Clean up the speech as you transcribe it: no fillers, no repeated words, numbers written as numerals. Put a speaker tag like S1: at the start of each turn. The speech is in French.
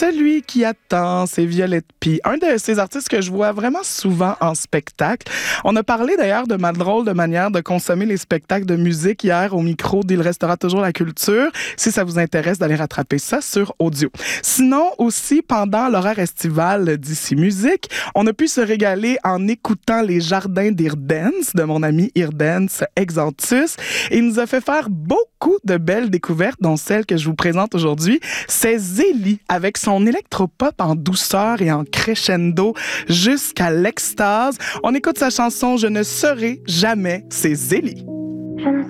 S1: Celui qui attend, c'est Violette Pie, un de ces artistes que je vois vraiment souvent en spectacle. On a parlé d'ailleurs de ma drôle de manière de consommer les spectacles de musique hier au micro d'Il restera toujours la culture. Si ça vous intéresse d'aller rattraper ça sur audio. Sinon, aussi, pendant l'horaire estival d'Ici Musique, on a pu se régaler en écoutant les jardins d'Irdance de mon ami Irdance Exantus. Et il nous a fait faire beaucoup de belles découvertes, dont celle que je vous présente aujourd'hui. C'est Zélie, avec son électropop en douceur et en crescendo jusqu'à l'extase. On écoute sa chanson « Je ne serai jamais », c'est Zélie.
S2: Je ne